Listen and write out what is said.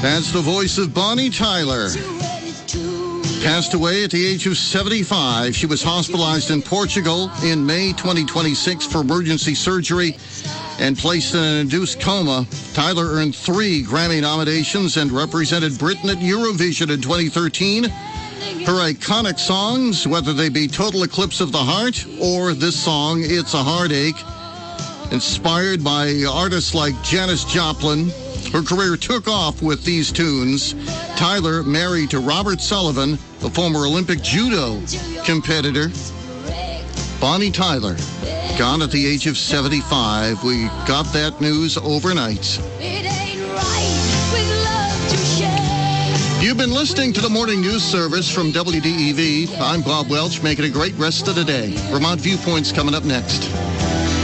That's the voice of Bonnie Tyler. Passed away at the age of 75. She was hospitalized in Portugal in May 2026 for emergency surgery and placed in an induced coma. Tyler earned 3 Grammy nominations and represented Britain at Eurovision in 2013. Her iconic songs, whether they be Total Eclipse of the Heart or this song, It's a Heartache, inspired by artists like Janis Joplin. Her career took off with these tunes. Tyler married to Robert Sullivan, a former Olympic judo competitor. Bonnie Tyler, gone at the age of 75. We got that news overnight. You've been listening to the Morning News Service from WDEV. I'm Bob Welch, making a great rest of the day. Vermont Viewpoint's coming up next.